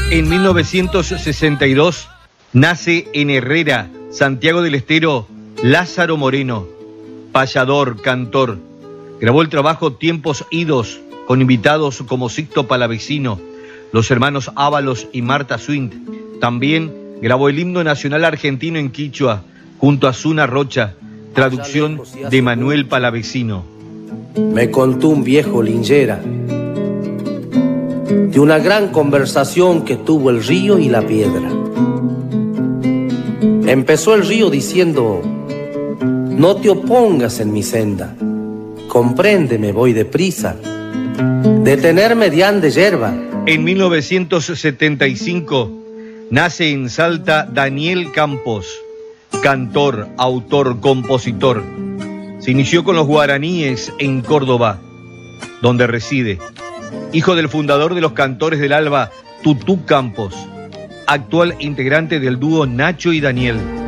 En 1962 nace en Herrera, Santiago del Estero, Lázaro Moreno, payador, cantor. Grabó el trabajo Tiempos Idos, con invitados como Sixto Palavecino, los hermanos Ábalos y Marta Swint. También grabó el himno nacional argentino en quichua, junto a Zuna Rocha, traducción de Manuel Palavecino. Me contó un viejo linchera de una gran conversación que tuvo el río y la piedra. Empezó el río diciendo: no te opongas en mi senda, compréndeme, voy deprisa, detenerme de ande yerba. En 1975 nace en Salta Daniel Campos, cantor, autor, compositor. Se inició con los guaraníes en Córdoba, donde reside. Hijo del fundador de los Cantores del Alba, Tutú Campos, actual integrante del dúo Nacho y Daniel.